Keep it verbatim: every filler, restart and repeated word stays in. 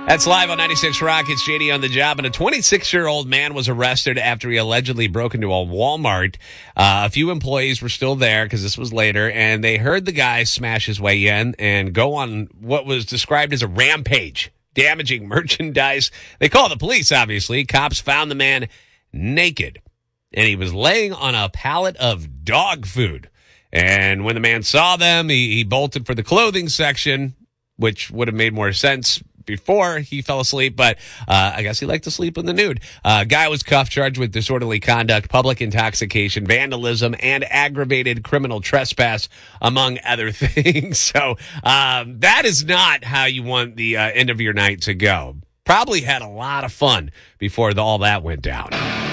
That's live on ninety-six Rock. It's J D on the job. And a twenty-six-year-old man was arrested after he allegedly broke into a Walmart. Uh, a few employees were still there because this was later, and they heard the guy smash his way in and go on what was described as a rampage, damaging merchandise. They called the police, obviously. Cops found the man naked, and he was laying on a pallet of dog food. And when the man saw them, he, he bolted for the clothing section, which would have made more sense before he fell asleep, but uh, I guess he liked to sleep in the nude. Uh, guy was cuffed, charged with disorderly conduct, public intoxication, vandalism, and aggravated criminal trespass, among other things. So um, that is not how you want the uh, end of your night to go. Probably had a lot of fun before the, all that went down.